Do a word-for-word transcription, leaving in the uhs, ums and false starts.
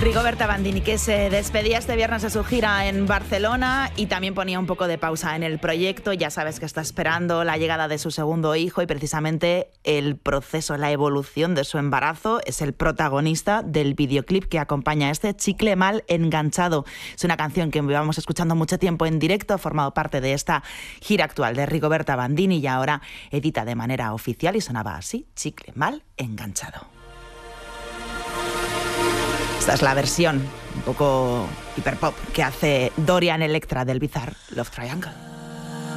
Rigoberta Bandini, que se despedía este viernes de su gira en Barcelona y también ponía un poco de pausa en el proyecto. Ya sabes que está esperando la llegada de su segundo hijo y precisamente el proceso, la evolución de su embarazo es el protagonista del videoclip que acompaña a este Chicle Mal Enganchado. Es una canción que llevamos escuchando mucho tiempo en directo, ha formado parte de esta gira actual de Rigoberta Bandini y ahora edita de manera oficial y sonaba así, Chicle Mal Enganchado. Esta es la versión un poco hiperpop que hace Dorian Electra del Bizarre Love Triangle.